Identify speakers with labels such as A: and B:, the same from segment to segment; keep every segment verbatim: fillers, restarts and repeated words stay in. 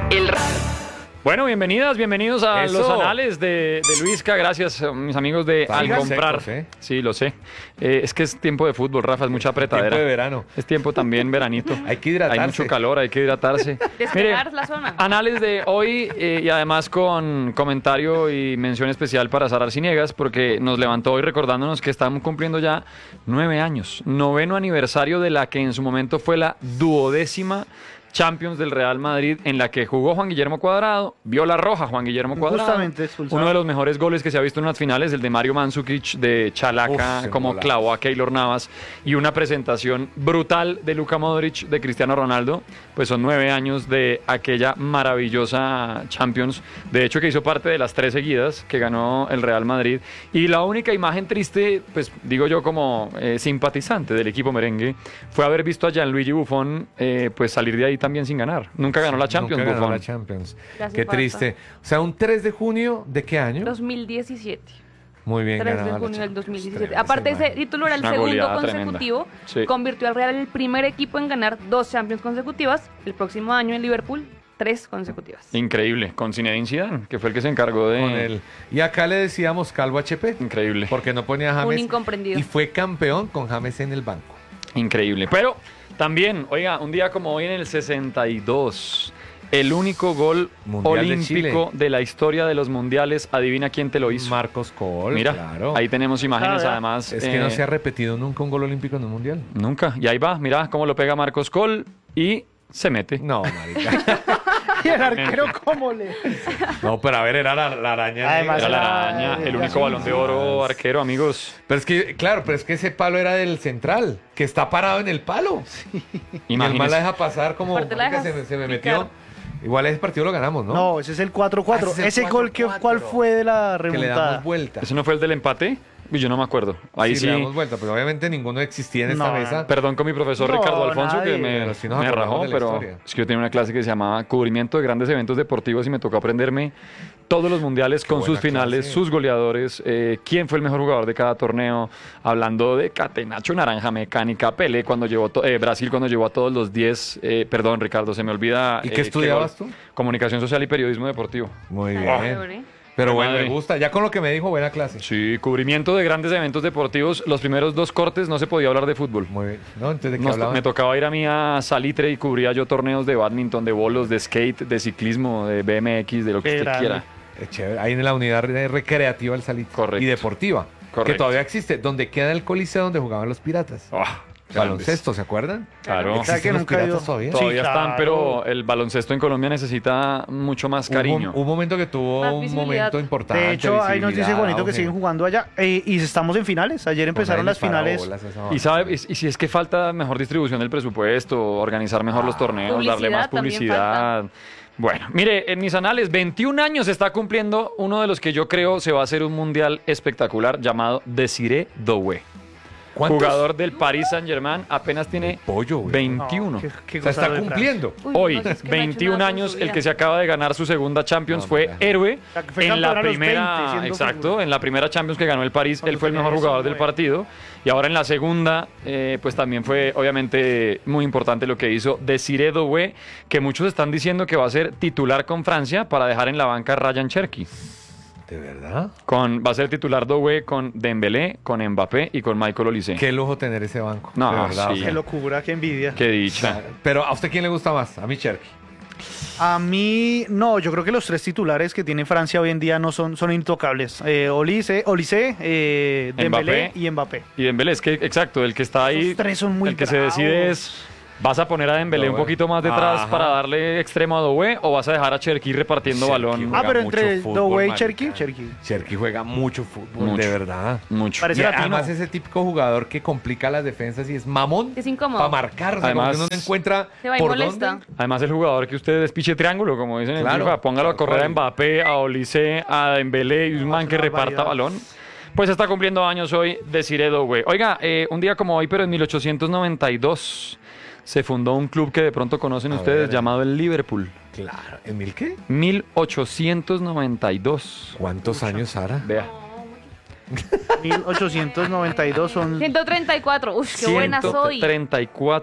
A: El Bueno, bienvenidas, bienvenidos a
B: Eso.
A: los anales de, de Luisca. Gracias, mis amigos de Al
B: Sigan
A: Comprar.
B: secos, ¿eh?
A: Sí, lo sé. Eh, es que es tiempo de fútbol, Rafa, es mucha apretadera.
B: Tiempo de verano.
A: Es tiempo también veranito.
B: Hay que hidratarse.
A: Hay mucho calor, hay que hidratarse.
C: Despejar la zona.
A: Anales de hoy eh, y además con comentario y mención especial para Sara Arciniegas, porque nos levantó hoy recordándonos que estamos cumpliendo ya nueve años. Noveno aniversario de la que en su momento fue la duodécima Champions del Real Madrid, en la que jugó Juan Guillermo Cuadrado, vio la roja Juan Guillermo Cuadrado.
D: Justamente expulsado.
A: Uno de los mejores goles que se ha visto en unas finales, el de Mario Mandzukic de Chalaca,
B: Uf,
A: como
B: golazo.
A: clavó a Keylor Navas, y una presentación brutal de Luka Modric, de Cristiano Ronaldo. Pues son nueve años de aquella maravillosa Champions, de hecho que hizo parte de las tres seguidas que ganó el Real Madrid. Y la única imagen triste, pues digo yo como eh, simpatizante del equipo merengue, fue haber visto a Gianluigi Buffon eh, pues salir de ahí también sin ganar. Nunca ganó la Champions,
B: Nunca ganó
A: Buffon.
B: la Champions.
C: Le hace
B: Qué
C: falta.
B: triste. O sea, un tres de junio, ¿de qué año?
C: dos mil diecisiete.
B: Muy bien
C: tres de
B: ganada la
C: junio del
B: Champions.
C: dos mil diecisiete.
B: Tremenda
C: Aparte,
B: esa
C: ese
B: imagen.
C: título era el
A: Una
C: segundo
A: goleada
C: consecutivo.
A: tremenda. Sí.
C: Convirtió al Real en el primer equipo en ganar dos Champions consecutivas. El próximo año en Liverpool, tres consecutivas.
A: Increíble, con Zinedine Zidane, que fue el que se encargó de...
B: Con él. Y acá le decíamos Calvo H P.
A: Increíble.
B: Porque no ponía a James.
C: Un incomprendido.
B: Y fue campeón con James en el banco.
A: Increíble. Pero también, oiga, un día como hoy en el sesenta y dos, el único gol
B: Mundial de
A: olímpico de,
B: Chile.
A: la historia de los mundiales, adivina quién te lo hizo.
B: Marcos Col.
A: Mira,
B: claro.
A: ahí tenemos imágenes
D: Ah, ya.
A: además.
B: Es que
A: eh,
B: no se ha repetido nunca un gol olímpico en un mundial.
A: Nunca. Y ahí va, mira cómo lo pega Marcos Col y se mete.
B: No, marica.
D: ¿Y el arquero cómo le...?
B: No, pero a ver, era la, la araña.
D: Además,
B: negra.
A: Era la
D: Ah,
A: araña,
D: ya
A: el
D: sí,
A: único balón de
B: sí.
A: oro arquero, amigos.
B: Pero es que, claro, pero es que ese palo era del central, que está parado en el palo. Y el mal la
A: Imagínese.
B: deja pasar como
C: Aparte la
B: marica,
C: dejas
B: se, me- se me
C: picar.
B: metió. Igual ese partido lo ganamos, ¿no?
D: No, ese es el cuatro cuatro.
B: Ah, ese es
D: Ese
B: el
D: gol, que,
B: cuatro
D: ¿cuál
B: cuatro.
D: fue de la
B: Que le
D: remontada?
B: damos vuelta.
A: ¿Ese no fue el del empate? Uy, yo no me acuerdo. Ahí sí.
B: Le damos vuelta, pero obviamente ninguno existía en esta
D: No,
B: mesa.
A: Perdón con mi profesor
D: No,
A: Ricardo Alfonso,
D: nadie.
A: que me,
B: Pero sí nos
A: me
B: acordamos
A: rajó,
B: de la
A: pero
B: historia.
A: es que yo tenía una clase que se llamaba Cubrimiento de Grandes Eventos Deportivos y me tocó aprenderme todos los mundiales con sus
B: buena
A: finales,
B: clase.
A: sus goleadores, eh, quién fue el mejor jugador de cada torneo, hablando de Catenacho, Naranja Mecánica, Pelé, cuando llevó to- eh, Brasil cuando llevó a todos los diez, eh, perdón Ricardo, se me olvida.
B: ¿Y qué estudiabas tú?
A: Comunicación Social y Periodismo Deportivo.
B: Muy
C: Ah,
B: bien.
C: chévere.
B: Pero
A: Qué
B: bueno,
A: madre.
B: me gusta. Ya con lo que me dijo, buena clase.
A: Sí, cubrimiento de grandes eventos deportivos, los primeros dos cortes no se podía hablar de fútbol.
B: Muy bien. No, entonces, ¿de qué
A: Nos-
B: hablaban?
A: me tocaba ir a mí a Salitre y cubría yo torneos de badminton, de bolos, de skate, de ciclismo, de B M X, de lo que
D: Qué
A: usted
D: grande.
A: quiera.
B: Es chévere. Ahí en la unidad re- recreativa del Salit.
A: Correcto.
B: Y deportiva.
A: Correcto.
B: Que todavía existe. Donde queda el coliseo donde jugaban los piratas.
A: Ah,
B: Baloncesto, ¿se acuerdan?
A: Claro.
D: O sea,
B: ¿Existen
D: que
B: los
D: nunca he
B: piratas
D: ido.
B: todavía?
A: Todavía
D: Sí,
A: están,
D: claro.
A: pero el baloncesto en Colombia necesita mucho más cariño.
B: Hubo un, un momento que tuvo
C: Más
B: un
C: visibilidad.
B: momento importante.
D: De hecho, ahí nos dice
B: visibilidad,
D: Juanito que
B: auge.
D: siguen jugando allá. Eh, y estamos en finales. Ayer empezaron
B: Ponle
D: las finales.
B: parabolas a esa
A: Y,
B: vaina.
A: sabe, y, y si es que falta mejor distribución del presupuesto, organizar mejor los torneos,
C: Publicidad
A: darle más
C: también
A: publicidad. Bueno, mire, en mis anales, veintiún años está cumpliendo uno de los que yo creo se va a hacer un mundial espectacular llamado Desiré Doué.
B: ¿Cuántos?
A: Jugador del Paris Saint-Germain, apenas tiene
B: Pollo, güey.
A: veintiuno.
D: No, qué- qué
B: O sea, está
D: gozado de
B: cumpliendo.
C: Uy,
A: Hoy,
C: no, si es que no ha hecho
A: veintiún
C: nada por
A: años,
C: su
A: el
C: vida.
A: que se acaba de ganar su segunda Champions
B: No,
A: fue
B: mira.
A: héroe
D: sea, que fue
A: en la
D: campeón a los
A: primera,
D: veinte, siendo
A: exacto,
D: fútbol.
A: en la primera Champions que ganó el París,
D: Cuando
A: él fue el
D: tenía
A: mejor jugador del
D: diecinueve.
A: partido, y ahora en la segunda, eh, pues también fue obviamente muy importante lo que hizo Desiré Doué, que muchos están diciendo que va a ser titular con Francia para dejar en la banca a Ryan Cherki.
B: ¿De verdad?
A: Con, va a ser titular Doué con Dembélé, con Mbappé y con Michael Olise.
B: Qué lujo tener ese banco.
A: No,
B: de verdad.
A: sí.
B: o sea.
D: Qué locura, qué envidia.
A: Qué dicha.
B: Pero ¿a usted quién le gusta más? A mí Cherky.
D: A mí, no, yo creo que los tres titulares que tiene Francia hoy en día no son, son intocables. Eh, Olise, Olise eh, Dembélé
A: Mbappé.
D: y Mbappé.
A: Y Dembélé, es que, exacto, el que está ahí,
D: Esos tres son muy
A: el que se
D: bravos.
A: decide es, ¿vas a poner a Dembélé un
B: Doué.
A: poquito más detrás
B: Ajá.
A: para darle extremo a Doué o vas a dejar a Cherki repartiendo
B: Cherki
A: balón?
B: juega
D: Ah, pero
B: mucho
D: entre
B: fútbol,
D: Doué y
B: marica.
D: Cherki, Cherki.
B: Cherky juega mucho fútbol,
A: Mucho.
B: de verdad.
A: Mucho.
D: Parece
B: Y
D: latino.
B: además ese típico jugador que complica las defensas y es mamón
C: Es incómodo.
B: para marcar. O sea,
A: Además-
B: como que uno no encuentra
C: Se va y
B: por
C: molesta.
B: dónde.
A: Además el jugador que usted despiche triángulo, como dicen en
B: Claro,
A: el FIFA, póngalo a
B: tal
A: correr a
B: cual.
A: Mbappé, a Olise, a Dembélé y un
D: No,
A: man
D: es
A: que
D: una
A: reparta
D: barbaridad.
A: balón. Pues está cumpliendo años hoy Desiré Doué. Oiga, eh, un día como hoy, pero en mil ochocientos noventa y dos se fundó un club que de pronto conocen
B: A
A: ustedes
B: ver.
A: llamado el Liverpool.
B: Claro. ¿En mil qué?
A: mil ochocientos noventa y dos.
B: ¿Cuántos años, Sara?
A: Vea.
D: mil ochocientos noventa y dos son...
C: ciento treinta y cuatro. Uf, qué buena soy.
A: ciento treinta y cuatro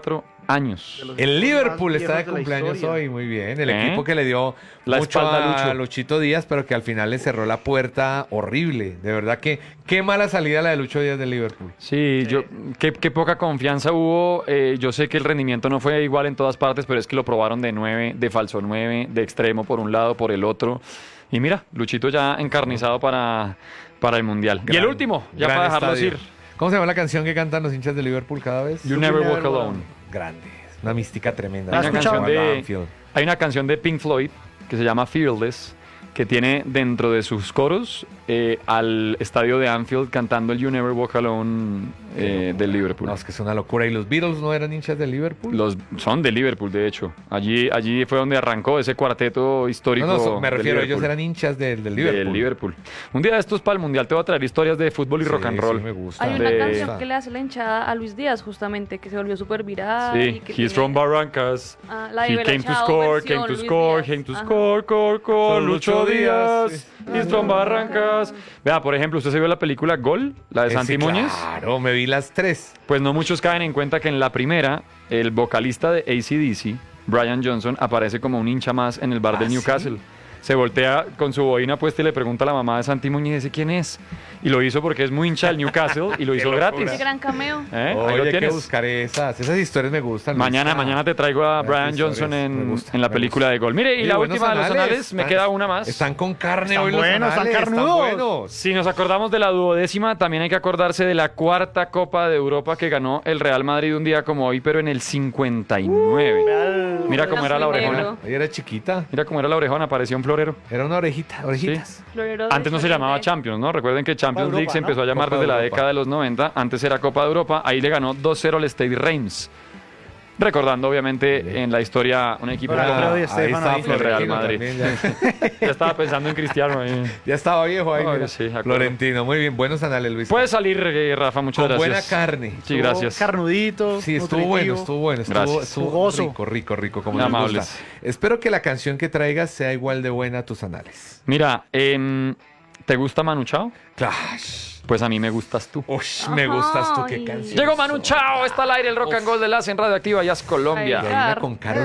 A: años.
D: los
B: El
D: equipos
B: Liverpool
D: más
B: está de
D: viejos de la
B: cumpleaños
D: historia.
B: hoy, muy bien. El
A: ¿Eh?
B: equipo que le dio
A: La
B: mucho
A: espalda a
B: a
A: Lucho.
B: Luchito Díaz, pero que al final le cerró la puerta horrible. De verdad que qué mala salida la de Lucho Díaz del Liverpool.
A: Sí, yo qué, qué poca confianza hubo. Eh, yo sé que el rendimiento no fue igual en todas partes, pero es que lo probaron de nueve, de falso nueve, de extremo por un lado, por el otro. Y mira, Luchito ya encarnizado para, para el Mundial. y el
B: Gran-
A: último, ya
B: gran
A: para dejarlos
B: estadio.
A: ir.
B: ¿Cómo se llama la canción que cantan los hinchas de Liverpool cada vez?
A: You Never
D: Never
A: Walk
D: Walk
A: Alone.
B: Grande. Una mística tremenda.
A: Hay una,
D: escuchado?
A: canción de,
B: Anfield.
A: hay una canción de Pink Floyd que se llama Fearless, que tiene dentro de sus coros eh, al estadio de Anfield cantando el You Never Walk Alone eh, del Liverpool.
B: No, es que es una locura. ¿Y los Beatles no eran hinchas de Liverpool?
A: Los, son de Liverpool, de hecho. Allí, allí fue donde arrancó ese cuarteto histórico.
B: No, no, so- me
A: de
B: refiero, ellos
A: Liverpool.
B: eran hinchas del, del
A: De
B: Liverpool.
A: Liverpool. Un día de estos para el Mundial te voy a traer historias de fútbol y
B: Sí,
A: rock and
B: sí,
A: roll.
B: me gusta.
C: Hay una
A: de-
C: canción que le hace la hinchada a Luis Díaz, justamente, que se volvió súper viral.
A: Sí,
C: y que
A: he's
C: tiene-
A: from Barrancas.
C: Ah, la de
A: He
C: Bella
A: came to
C: Ciao,
A: score,
C: versión
A: came to
C: Luis
A: score,
C: Díaz.
A: came to
C: Ajá.
A: score, score, score,
B: Son
A: Lucho
B: Lucho
A: Díaz.
B: Díaz.
A: He's from Barrancas. Vea, por ejemplo, ¿usted se vio la película Gol? La de
B: Eh,
A: Santi
B: sí,
A: Muñez.
B: Claro, me vi las tres.
A: Pues no muchos caen en cuenta que en la primera, el vocalista de A C D C, Brian Johnson, aparece como un hincha más en el bar
B: ¿Ah,
A: del
B: sí?
A: Newcastle. Se voltea con su boina puesta y le pregunta a la mamá de Santi Muñez y dice quién es. Y lo hizo porque es muy hincha del Newcastle y lo
B: Qué
A: hizo
B: locura.
A: gratis.
C: Ese gran cameo.
A: ¿Eh? Ahí lo
B: Oye, hay que
A: tienes.
B: buscar esas. Esas historias me gustan.
A: Mañana,
B: Luis.
A: mañana te traigo a
B: Esas
A: Brian
B: historias
A: Johnson
B: me
A: en,
B: gustan,
A: en la
B: me
A: película
B: gustan.
A: de Gol. Mire, y
B: Oye,
A: la
B: buenos
A: última de los
B: anales.
A: anales, me
B: Están-
A: queda una más.
B: Están con carne
D: Están
B: hoy los
D: buenos, están
B: anales,
D: carnudos.
B: buenos.
A: Si nos acordamos de la duodécima, también hay que acordarse de la cuarta Copa de Europa que ganó el Real Madrid un día como hoy, pero en el cincuenta y nueve. Mira cómo era la
C: Blanco y
A: orejona.
C: negro.
B: Ella era chiquita.
A: Mira cómo era la orejona, parecía un florero.
B: Era una orejita, orejitas.
C: Florero de
A: Antes no se llamaba
C: Chorizo.
A: Champions, ¿no? Recuerden que Champions
D: Europa,
A: League se
D: ¿no?
A: empezó a llamar
B: Copa
A: desde
B: de
A: la
B: Europa.
A: década de los noventa. Antes era Copa de Europa. Ahí le ganó dos cero al Stade Reims. Recordando, obviamente, en la historia un equipo
D: Hola,
A: como-
D: Alfredo Di
B: ahí
D: Stéfano
B: estaba
D: ahí.
A: El Real
B: Florentino
A: Madrid.
B: también, ya,
A: Ya estaba pensando en Cristiano ahí.
B: ya estaba viejo ahí.
A: Ay,
B: mira.
A: sí, de acuerdo.
B: Florentino, muy bien. Buenos anales, Luis.
A: Puede salir, eh, Rafa, muchas
B: Con buena
A: gracias.
B: carne.
A: Sí, gracias.
D: Carnudito.
B: Sí, estuvo
D: nutritivo.
B: bueno, estuvo bueno. Estuvo,
A: Gracias.
B: estuvo
D: Jugoso.
B: rico, rico, rico, como
A: Muy
B: nos
A: amables.
B: gusta. Espero que la canción que traigas sea igual de buena a tus anales.
A: Mira, em, ¿te gusta Manu Chao?
B: Clash.
A: Pues a mí me gustas tú.
B: Ush, me gustas tú, qué
C: Ay.
B: canción.
A: Llegó Manu Chao, está al aire el rock and roll de la en Radioactiva, ya es Colombia.
B: Y hay una con Karol